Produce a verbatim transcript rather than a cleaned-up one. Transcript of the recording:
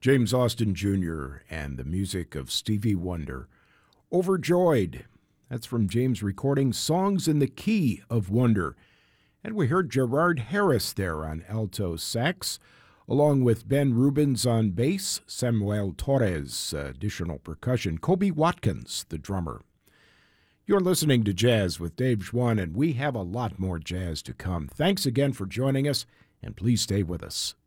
James Austin Junior and the music of Stevie Wonder. Overjoyed. That's from James recording Songs in the Key of Wonder. And we heard Gerard Harris there on alto sax, along with Ben Rubens on bass, Samuel Torres, additional percussion, Kobe Watkins, the drummer. You're listening to Jazz with Dave Schwann, and we have a lot more jazz to come. Thanks again for joining us, and please stay with us.